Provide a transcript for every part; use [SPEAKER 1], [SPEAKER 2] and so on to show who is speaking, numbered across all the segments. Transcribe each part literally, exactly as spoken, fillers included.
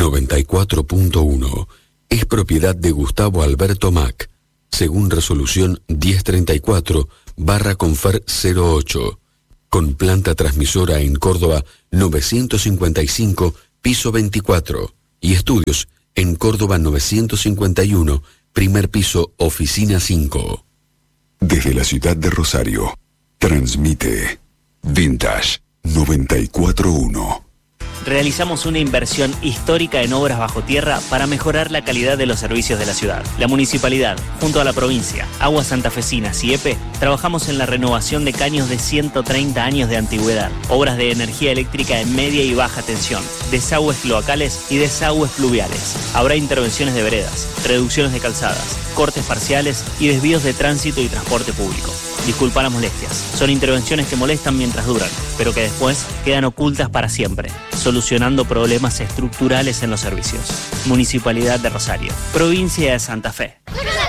[SPEAKER 1] noventa y cuatro punto uno es propiedad de Gustavo Alberto Mac, según resolución diez treinta y cuatro barra Confer cero ocho, con planta transmisora en Córdoba novecientos cincuenta y cinco, piso veinticuatro, y estudios en Córdoba novecientos cincuenta y uno, primer piso, oficina cinco.
[SPEAKER 2] Desde la ciudad de Rosario, transmite Vintage noventa y cuatro punto uno.
[SPEAKER 3] Realizamos una inversión histórica en obras bajo tierra para mejorar la calidad de los servicios de la ciudad. La municipalidad, junto a la provincia, Aguas Santafesinas y E P E, trabajamos en la renovación de caños de ciento treinta años de antigüedad, obras de energía eléctrica en media y baja tensión, desagües cloacales y desagües pluviales. Habrá intervenciones de veredas, reducciones de calzadas, cortes parciales y desvíos de tránsito y transporte público. Disculpa las molestias. Son intervenciones que molestan mientras duran, pero que después quedan ocultas para siempre, solucionando problemas estructurales en los servicios. Municipalidad de Rosario. Provincia de Santa Fe.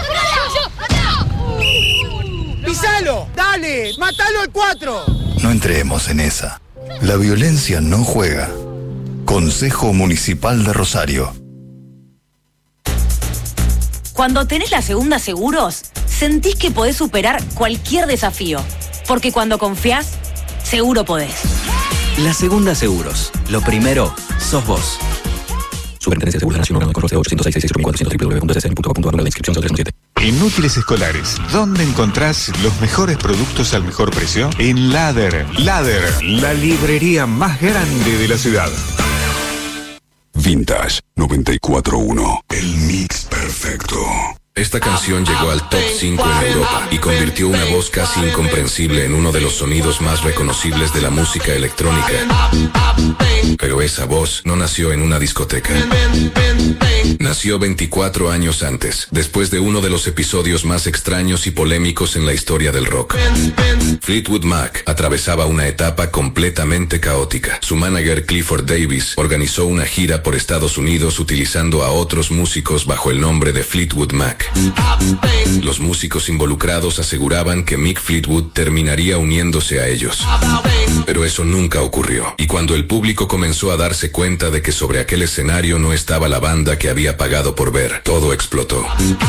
[SPEAKER 4] ¡Pisalo! ¡Dale! ¡Mátalo al cuatro!
[SPEAKER 5] No entremos en esa. La violencia no juega. Consejo Municipal de Rosario.
[SPEAKER 6] Cuando tenés la Segunda Seguros, sentís que podés superar cualquier desafío. Porque cuando confiás, seguro podés.
[SPEAKER 7] La Segunda Seguros. Lo primero, sos vos. Superintendencia de Seguros de la Nación, órgano de correo ochocientos seis seis cero mil cuatrocientos, doble u doble u doble u punto s s n punto com punto a r, la inscripción cero tres siete.
[SPEAKER 8] Inútiles escolares, ¿dónde encontrás los mejores productos al mejor precio? En Ladder. Ladder, la librería más grande de la ciudad.
[SPEAKER 2] Vintage noventa y cuatro punto uno. El mix perfecto.
[SPEAKER 9] Esta canción llegó al top cinco en Europa y convirtió una voz casi incomprensible en uno de los sonidos más reconocibles de la música electrónica. Pero esa voz no nació en una discoteca. Nació veinticuatro años antes, después de uno de los episodios más extraños y polémicos en la historia del rock. Fleetwood Mac atravesaba una etapa completamente caótica. Su manager Clifford Davis organizó una gira por Estados Unidos utilizando a otros músicos bajo el nombre de Fleetwood Mac. Los músicos involucrados aseguraban que Mick Fleetwood terminaría uniéndose a ellos. Pero eso nunca ocurrió, y cuando el público comenzó a darse cuenta de que sobre aquel escenario no estaba la banda que había pagado por ver, todo explotó.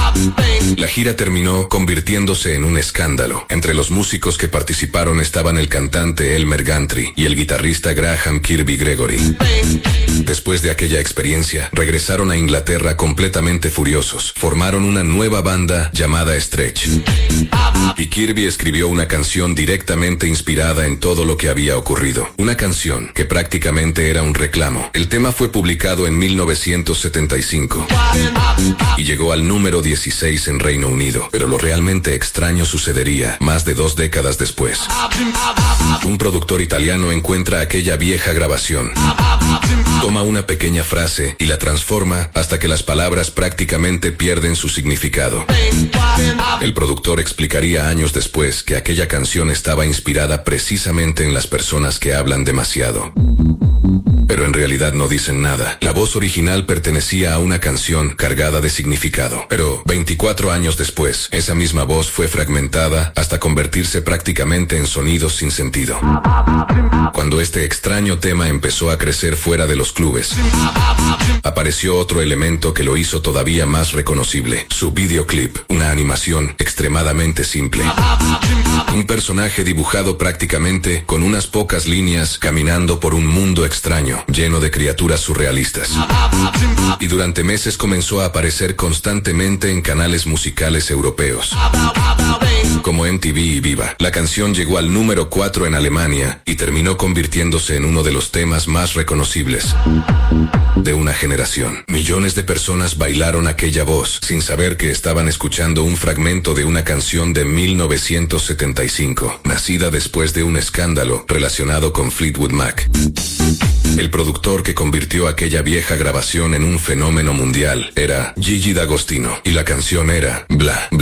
[SPEAKER 9] La gira terminó convirtiéndose en un escándalo. Entre los músicos que participaron estaban el cantante Elmer Gantry y el guitarrista Graham Kirby Gregory. Después de aquella experiencia, regresaron a Inglaterra completamente furiosos. Formaron una nueva banda llamada Stretch. Y Kirby escribió una canción directamente inspirada en todo lo que había ocurrido. Una canción que prácticamente era un reclamo. El tema fue publicado en mil novecientos setenta y cinco y llegó al número dieciséis en Reino Unido. Pero lo realmente extraño sucedería más de dos décadas después. Un productor italiano encuentra aquella vieja grabación, toma una pequeña frase y la transforma hasta que las palabras prácticamente pierden su significado. El productor explicaría años después que aquella canción estaba inspirada precisamente en las personas que hablan demasiado. Pero en realidad no dicen nada. La voz original pertenecía a una canción cargada de significado. Pero veinticuatro años después, esa misma voz fue fragmentada hasta convertirse prácticamente en sonidos sin sentido. Cuando este extraño tema empezó a crecer fuera de los clubes, apareció otro elemento que lo hizo todavía más reconocible: su videoclip, una animación extremadamente simple. Un personaje dibujado prácticamente con unas pocas líneas caminando por un mundo extraño, lleno de criaturas surrealistas. Y durante meses comenzó a aparecer constantemente en canales musicales europeos, como M T V y Viva. La canción llegó al número cuatro en Alemania y terminó convirtiéndose en uno de los temas más reconocibles de una generación. Millones de personas bailaron aquella voz sin saber que estaban escuchando un fragmento de una canción de mil novecientos setenta y cinco, nacida después de un escándalo relacionado con Fleetwood Mac. El productor que convirtió aquella vieja grabación en un fenómeno mundial era Gigi D'Agostino, y la canción era Bla Bla.